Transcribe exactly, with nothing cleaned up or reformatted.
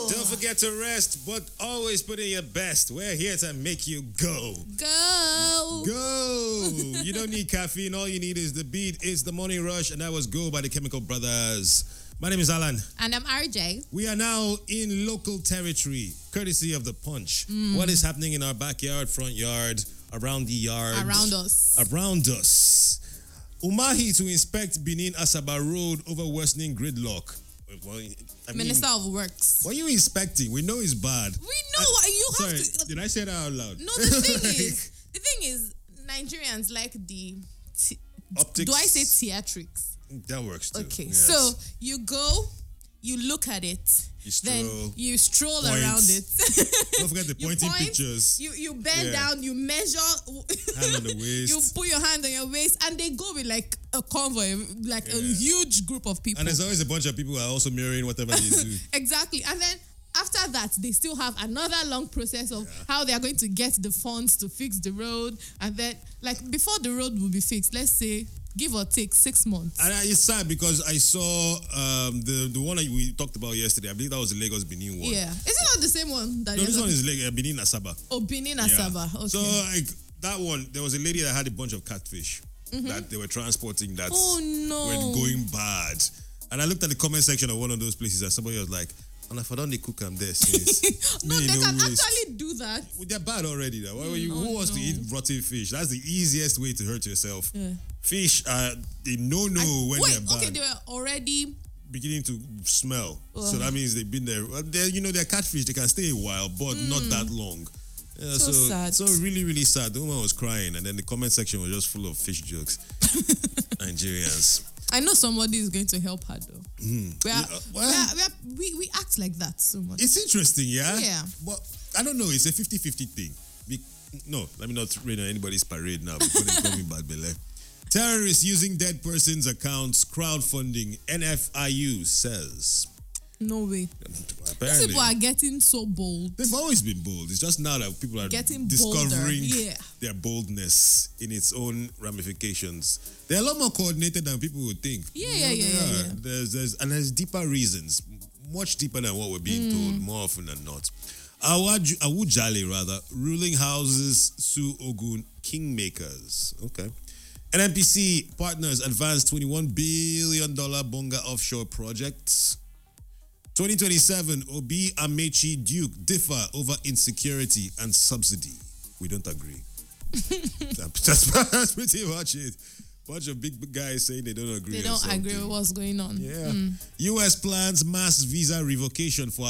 Don't forget to rest, but always put in your best. We're here to make you go. Go. Go. You don't need caffeine. All you need is the beat. It's the Morning Rush, and that was Go by the Chemical Brothers. My name is Alan. And I'm R J. We are now in local territory, courtesy of The Punch. Mm. What is happening in our backyard, front yard, around the yard? Around us. Around us. Umahi to inspect Benin Asaba Road over worsening gridlock. Well, I mean, Minister of Works. What are you inspecting? We know it's bad. We know. I, you sorry, have to. Uh, did I say that out loud? No, the thing is, the thing is, Nigerians like the. T- Optics. Do I say theatrics? That works too. Okay, yes. so you go, you look at it, you stroll, then you stroll point. around it. Don't forget the pointing point, pictures. You you bend yeah. down, you measure. Hand on the waist. You put your hand on your waist, and they go with like a convoy, like yeah. a huge group of people. And there's always a bunch of people who are also mirroring whatever they do. Exactly, and then. After that, they still have another long process of yeah. how they are going to get the funds to fix the road. And then, like, before the road will be fixed, let's say, give or take six months. And it's sad because I saw um, the, the one that we talked about yesterday. I believe that was the Lagos Benin one. Yeah. Is it not the same one? That no, this one is Lagos, uh, Benin Asaba. Oh, Benin Asaba. Yeah. Okay. So, like, that one, there was a lady that had a bunch of catfish mm-hmm. that they were transporting that oh, no. were going bad. And I looked at the comment section of one of those places and somebody was like, and if I don't cook them there, since no, they can waste. actually do that. Well, they're bad already. Though. Why you, mm, who oh, wants no. to eat rotten fish? That's the easiest way to hurt yourself. Yeah. Fish, uh, they know no I, when wait, they're bad. Okay, they were already beginning to smell. Oh. So that means they've been there. They're, you know, they're catfish. They can stay a while, but mm. not that long. Yeah, so, so sad. So really, really sad. The woman was crying, and then the comment section was just full of fish jokes. Nigerians. I know somebody is going to help her though. Mm. We, are, yeah, well, we, are, we, are, we we act like that so much. It's interesting, yeah? Yeah. But I don't know. It's a fifty-fifty thing. Be- no, let me not rain on anybody's parade now before they call me bad belly. Terrorists using dead persons' accounts, crowdfunding, N F I U says. No way. Apparently, These people are getting so bold. They've always been bold. It's just now that people are getting discovering yeah. their boldness in its own ramifications. They're a lot more coordinated than people would think. Yeah, you know, yeah, yeah, yeah, yeah. There's, there's, and there's deeper reasons, much deeper than what we're being mm. told, more often than not. Awaju, Awujale, rather, ruling houses sue Ogun kingmakers. Okay. N N P C partners advance twenty-one billion dollars Bonga offshore projects. twenty twenty-seven, Obi Amechi Duke differ over insecurity and subsidy. We don't agree. that's, that's pretty much it. Bunch of big guys saying they don't agree. They don't agree with what's going on. Yeah. Mm. U S plans mass visa revocation for